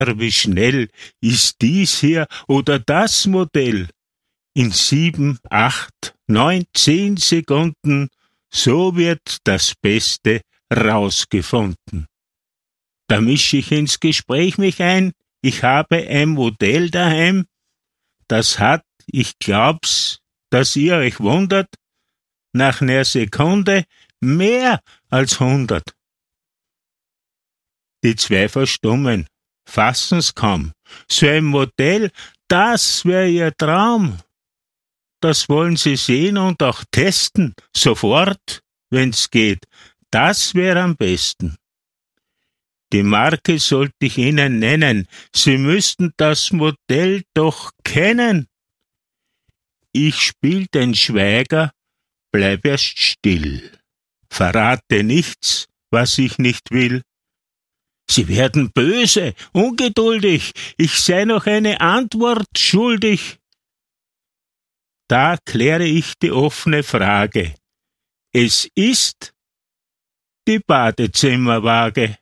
wie schnell ist dies hier oder das Modell. In 7, 8, 9, 10 Sekunden, so wird das Beste rausgefunden. Da misch ich ins Gespräch mich ein, ich habe ein Modell daheim, das hat, ich glaub's, dass ihr euch wundert, nach ner Sekunde mehr als 100. Die zwei verstummen, fassen's kaum. So ein Modell, das wär ihr Traum. Das wollen sie sehen und auch testen, sofort, wenn's geht. Das wär am besten. Die Marke sollte ich Ihnen nennen, Sie müssten das Modell doch kennen. Ich spiel den Schweiger, bleib erst still, verrate nichts, was ich nicht will. Sie werden böse, ungeduldig, ich sei noch eine Antwort schuldig. Da kläre ich die offene Frage. Es ist die Badezimmerwaage.